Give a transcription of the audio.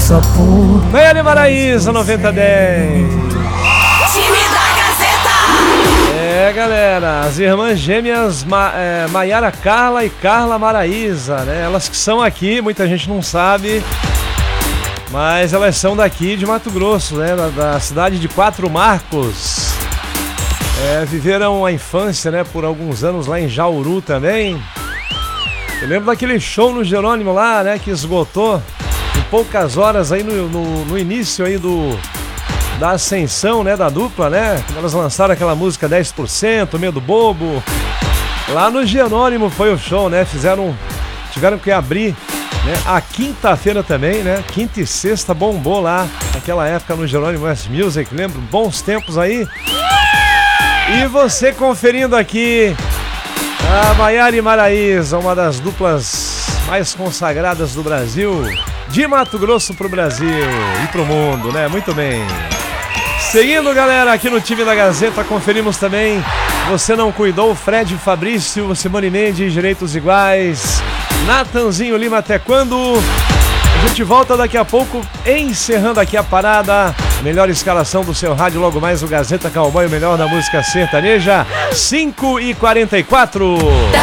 só por Maiara e Maraísa, 9010. Time da Gazeta. É, galera, as irmãs gêmeas Maiara Carla e Carla Maraísa, né? Elas que são aqui, muita gente não sabe, mas elas são daqui de Mato Grosso, né? Da cidade de Quatro Marcos. Viveram a infância, né? Por alguns anos lá em Jauru também. Eu lembro daquele show no Jerônimo lá, né? Que esgotou em poucas horas aí no início aí da ascensão, né? Da dupla, né? Quando elas lançaram aquela música 10%, Medo Bobo. Lá no Jerônimo foi o show, né? Tiveram que abrir, né? A quinta-feira também, né? Quinta e sexta bombou lá naquela época no Jerônimo West Music. Lembro? Bons tempos aí. E você conferindo aqui a Maiara e Maraísa, uma das duplas mais consagradas do Brasil, de Mato Grosso pro Brasil e pro mundo, né? Muito bem. Seguindo, galera, aqui no time da Gazeta, conferimos também Você Não Cuidou, Fred Fabrício, Simone Mendes, Direitos Iguais, Natanzinho Lima, Até Quando? A gente volta daqui a pouco, encerrando aqui a parada. Melhor escalação do seu rádio, logo mais o Gazeta Cowboy, o melhor da música sertaneja, 5h44.